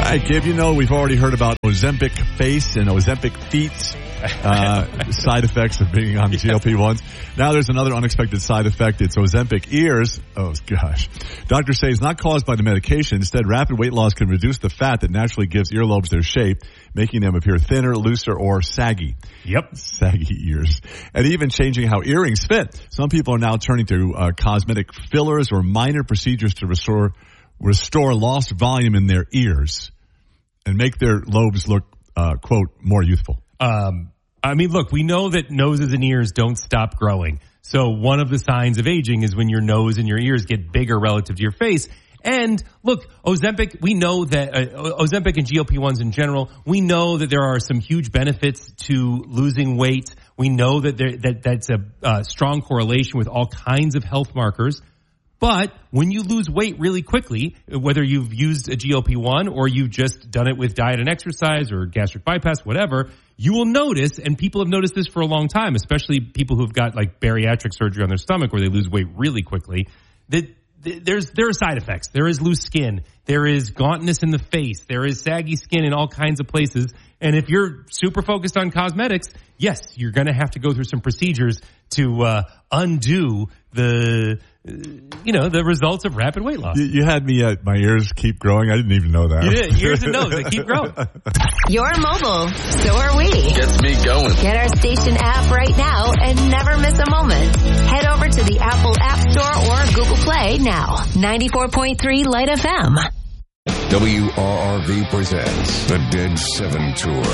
right, Gib, we've already heard about Ozempic face and Ozempic feet side effects of being on GLP-1s. Now there's another unexpected side effect. It's Ozempic ears. Oh, gosh. Doctors say it's not caused by the medication. Instead, rapid weight loss can reduce the fat that naturally gives earlobes their shape, making them appear thinner, looser, or saggy. Yep. Saggy ears. And even changing how earrings fit. Some people are now turning to cosmetic fillers or minor procedures to restore lost volume in their ears and make their lobes look, quote, more youthful. Look, we know that noses and ears don't stop growing. So one of the signs of aging is when your nose and your ears get bigger relative to your face. And look, Ozempic, we know that Ozempic and GLP-1s in general, we know that there are some huge benefits to losing weight. We know that that's a strong correlation with all kinds of health markers. But when you lose weight really quickly, whether you've used a GLP-1 or you've just done it with diet and exercise or gastric bypass, whatever, you will notice, and people have noticed this for a long time, especially people who've got like bariatric surgery on their stomach where they lose weight really quickly, that there are side effects. There is loose skin. There is gauntness in the face. There is saggy skin in all kinds of places. And if you're super focused on cosmetics, yes, you're going to have to go through some procedures to undo the results of rapid weight loss. You had me at my ears keep growing. I didn't even know that. You did. Ears and nose, they keep growing. You're mobile. So are we. Gets me going. Get our station app right now and never miss a moment. Head over to the Apple App Store or Google Play now. 94.3 Light FM. WRRV presents the Dead 7 Tour.